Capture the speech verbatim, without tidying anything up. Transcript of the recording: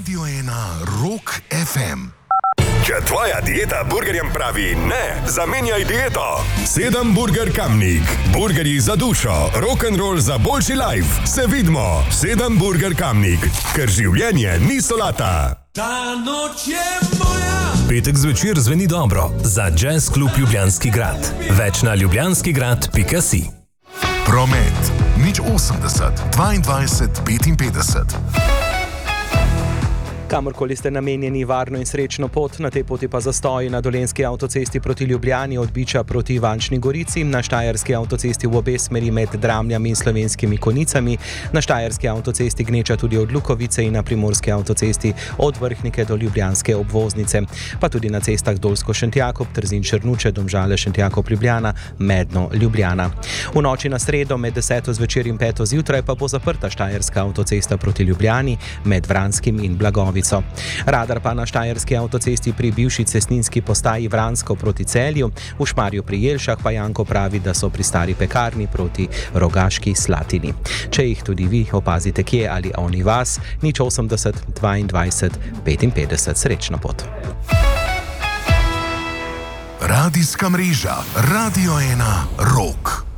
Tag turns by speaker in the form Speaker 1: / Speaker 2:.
Speaker 1: Radio ena Rock ef em.
Speaker 2: Če tvoja dieta burgerjem pravi ne, zamenjaj dieto. Sedem Burger Kamnik. Burgerji za dušo, rock'n'roll za boljši life. Se vidimo. Sedem Burger Kamnik. Ker življenje ni solata.
Speaker 3: Ta noč je moja.
Speaker 4: Petek zvečer zveni dobro za Jazz klub Ljubljanski grad. Več na ljubljanskigrad pika si.
Speaker 1: Promet. Nič osemdeset, dvaindvajset, petinpetdeset.
Speaker 5: Kamorkoli ste namenjeni, varno in srečno pot, na tej poti pa zastoji na Dolenjski avtocesti proti Ljubljani od Biča proti Ivančni Gorici, na Štajerski avtocesti v obe smeri med Dramljami in Slovenskimi Konicami, na Štajerski avtocesti gneča tudi od Lukovice in na Primorski avtocesti od Vrhnike do Ljubljanske obvoznice, pa tudi na cestah Dolsko-Šentjakob, Trzin-Črnuče, Domžale-Šentjakob, Ljubljana, Medno-Ljubljana. V noči na sredo med deseto zvečer in peto zjutraj pa bo zaprta Štajerska avtocesta proti Ljubljani med Vranskim in Blagovico. Radar pa na Štajerski avtocesti pri bivši cestninski postaji Vransko proti Celju, v Šmarju pri Jelšah pa Janko pravi, da so pri Stari pekarni proti Rogaški Slatini. Če jih tudi vi opazite kje ali oni vas, nič osemdeset, dvaindvajset, petinpetdeset, srečno pot.
Speaker 1: Radijska mreža Radio ena Rock.